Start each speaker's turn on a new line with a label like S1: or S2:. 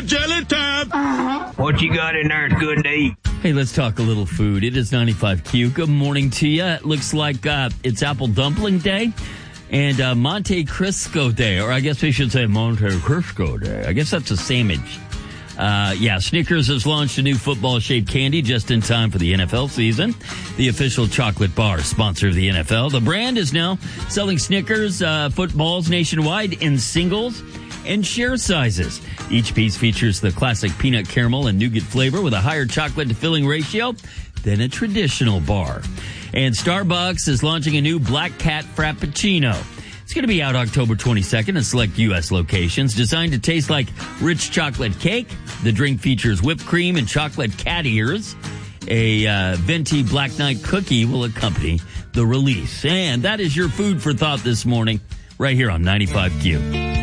S1: jelly time.
S2: What you got in there is good to eat.
S3: Hey, let's talk a little food. It is 95Q. Good morning to you. It looks like it's Apple Dumpling Day and Monte Cristo Day, or I guess we should say Monte Cristo Day. I guess that's a sandwich. Snickers has launched a new football-shaped candy just in time for the NFL season. The official chocolate bar sponsor of the NFL. The brand is now selling Snickers footballs nationwide in singles and share sizes. Each piece features the classic peanut caramel and nougat flavor with a higher chocolate to filling ratio than a traditional bar. And Starbucks is launching a new Black Cat Frappuccino. It's going to be out October 22nd in select U.S. locations. Designed to taste like rich chocolate cake, the drink features whipped cream and chocolate cat ears. A venti Black Knight cookie will accompany the release. And that is your food for thought this morning, right here on 95Q.